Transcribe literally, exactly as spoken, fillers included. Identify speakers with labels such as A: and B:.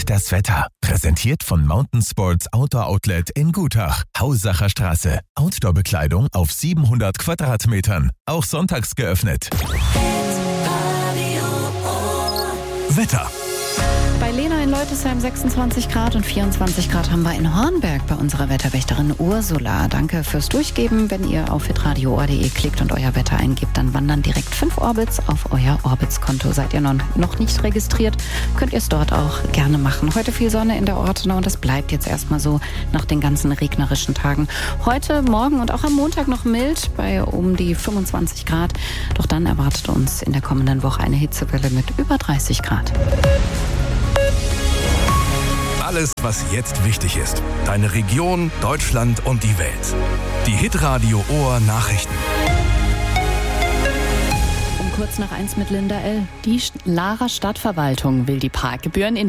A: das Wetter. Präsentiert von Mountain Sports Outdoor Outlet in Gutach. Hausacher Straße. Outdoor-Bekleidung auf siebenhundert Quadratmetern. Auch sonntags geöffnet. Wetter.
B: Bei Lena in Leutesheim sechsundzwanzig Grad und vierundzwanzig Grad haben wir in Hornberg bei unserer Wetterwächterin Ursula. Danke fürs Durchgeben. Wenn ihr auf hitradio punkt o r punkt d e klickt und euer Wetter eingibt, dann wandern direkt fünf Orbits auf euer Orbits-Konto. Seid ihr noch, noch nicht registriert, könnt ihr es dort auch gerne machen. Heute viel Sonne in der Ortenau und das bleibt jetzt erstmal so nach den ganzen regnerischen Tagen. Heute, morgen und auch am Montag noch mild bei um die fünfundzwanzig Grad. Doch dann erwartet uns in der kommenden Woche eine Hitzewelle mit über dreißig Grad.
C: Alles, was jetzt wichtig ist. Deine Region, Deutschland und die Welt. Die Hitradio Ohr Nachrichten.
B: Um kurz nach eins mit Linda L. Die Laarer Stadtverwaltung will die Parkgebühren in